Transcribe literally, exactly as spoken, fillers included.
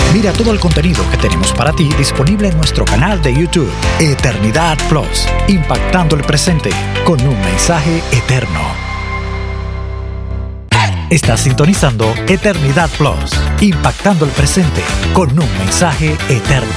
Mira todo el contenido que tenemos para ti disponible en nuestro canal de YouTube, Eternidad Plus, impactando el presente con un mensaje eterno. Estás sintonizando Eternidad Plus, impactando el presente con un mensaje eterno.